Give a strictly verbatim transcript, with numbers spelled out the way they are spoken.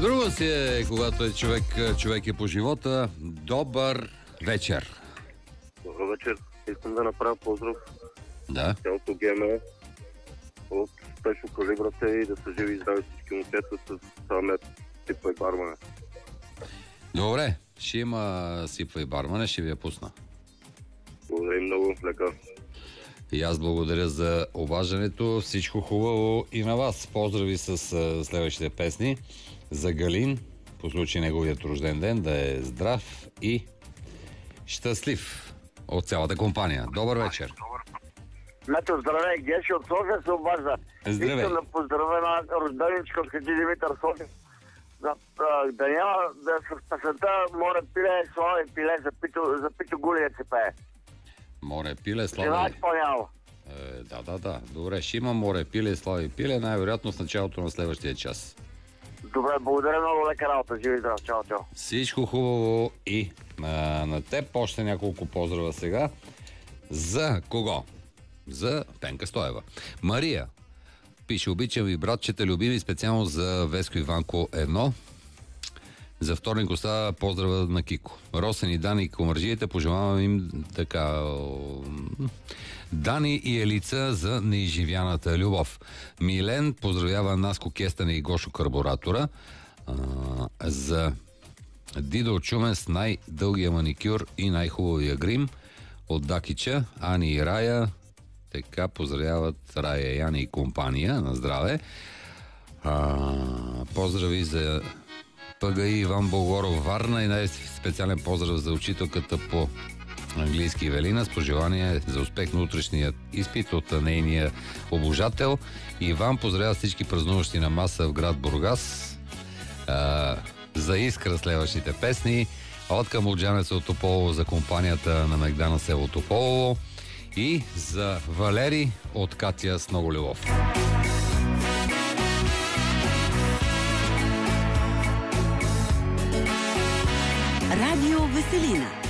Друго си е, когато е човек, човек е по живота. Добър вечер. Добър вечер. Искам да направя поздрав. Да. Цялото ГМО от спешно калибрата и да са живи и здрави всички момчета с самет сипва и бармане. Добре, ще има сипва и бармане, ще ви я пусна. Благодаря много, лека. И аз благодаря за обаждането. Всичко хубаво и на вас. Поздрави с следващите песни. За Галин, по случай неговият рожден ден, да е здрав и щастлив от цялата компания. Добър вечер. Мето, здравей, Геши от София се обажда. Здравей. Искам да поздравя на рожденичка от Хаджи Димитър София. Да, да, да няма да с песента море пиле, слава и пиле за Пито, за Пито Гулият се пее. Море пиле, Жена слава. изпълнява. Е, да, да, да. Добре, ще има море пиле, слава и пиле, най-вероятно в началото на следващия час. Добре, благодаря много, лека работа. Живи и здрав. Чао, чао. Всичко хубаво и а, на теб. Още няколко поздрава сега. За кого? За Пенка Стоева. Мария пише: обичам ви, братчета, любими, специално за Веско Иванко едно. За вторник остава поздрава на Кико. Росен и Дани и комаржиите, пожелавам им така... Дани и Елица за неизживяната любов. Милен поздравява Наско Кестане и Гошо Карбуратора. А, за Дидо Чумен с най-дългия маникюр и най-хубавия грим. От Дакича, Ани и Рая. Така поздравяват Рая, Яни и компания. На здраве. А, поздрави за ПГИ Иван Болгоров, Варна, и най-специален поздрав за учителката по английски Велина с пожелание за успех на утрешния изпит от нейния обожател. Иван поздравява всички празнуващи на маса в град Бургас. А, за Искра следващите песни. От към Оджанеца от Тополово за компанията на Мегдана село Тополово. И за Валери от Катя с много любов. Радио Веселина.